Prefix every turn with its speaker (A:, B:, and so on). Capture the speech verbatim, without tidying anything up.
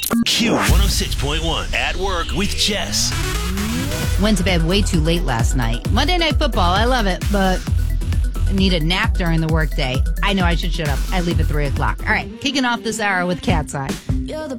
A: Q one oh six point one at work with Jess.
B: Went to bed way too late last night. Monday Night Football, I love it, but I need a nap during the workday. I know I should shut up. I leave at three o'clock. All right, kicking off this hour with Cat's Eye.